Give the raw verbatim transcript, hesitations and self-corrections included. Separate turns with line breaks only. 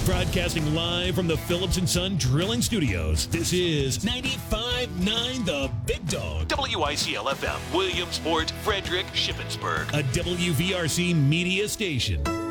Broadcasting live from the Phillips and Son Drilling Studios, this is ninety-five point nine The Big Dog. W I C L F M, Williamsport, Frederick, Shippensburg. A W V R C media station.